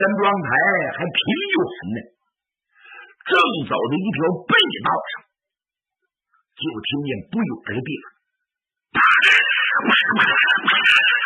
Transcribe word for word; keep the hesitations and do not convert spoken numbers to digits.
跟庄台还挺远呢。正走的一条背道上，就听见不远的地方，啪啪啪啪啪